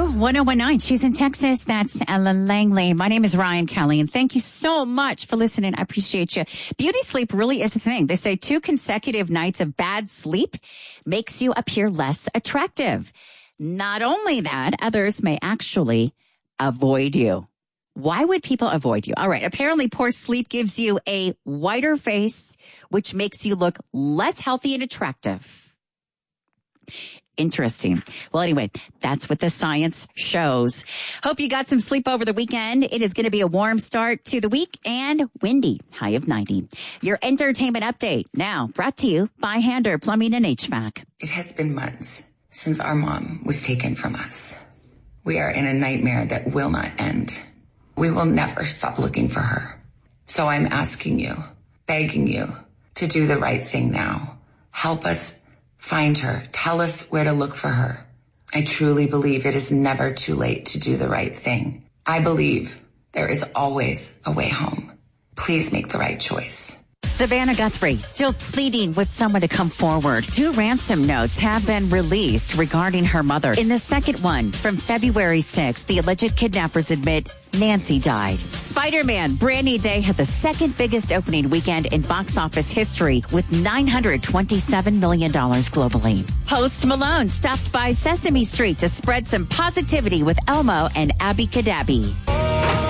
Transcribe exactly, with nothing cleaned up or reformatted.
to one oh one nine. She's in Texas. That's Ellen Langley. My name is Ryan Kelly, and thank you so much for listening. I appreciate you. Beauty sleep really is a thing. They say two consecutive nights of bad sleep makes you appear less attractive. Not only that, others may actually avoid you. Why would people avoid you? All right. Apparently, poor sleep gives you a whiter face, which makes you look less healthy and attractive. Interesting. Well, anyway, that's what the science shows. Hope you got some sleep over the weekend. It is going to be a warm start to the week and windy, high of ninety. Your entertainment update now brought to you by Hander Plumbing and H V A C. It has been months since our mom was taken from us. We are in a nightmare that will not end. We will never stop looking for her. So I'm asking you, begging you to do the right thing now. Help us find her. Tell us where to look for her. I truly believe it is never too late to do the right thing. I believe there is always a way home. Please make the right choice. Savannah Guthrie still pleading with someone to come forward. Two ransom notes have been released regarding her mother. In the second one, from February sixth, the alleged kidnappers admit Nancy died. Spider-Man Brand New Day had the second biggest opening weekend in box office history with nine hundred twenty-seven million dollars globally. Post Malone stopped by Sesame Street to spread some positivity with Elmo and Abby Kadabi.